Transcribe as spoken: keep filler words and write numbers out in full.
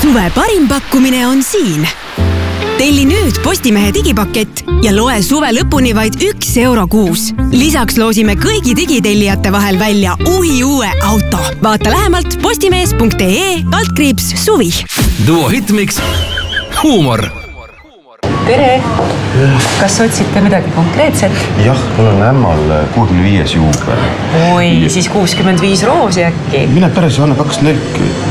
Suve parim pakkumine on siin. Telli nüüd Postimehe digipakett ja loe suve lõpuni vaid üks euro kuus. Lisaks loosime kõigi digitellijate vahel välja uhi uue auto. Vaata lähemalt postimees punkt ee kaldkriips suvi. Duo Hitmix. Huumor. Tere! Kas otsite midagi konkreetset? Jah, mul on ämmal kuuskümmend viies juube. Oi, siis kuuskümmend viis roosi äkki. Mine päris, anna kaks nölki.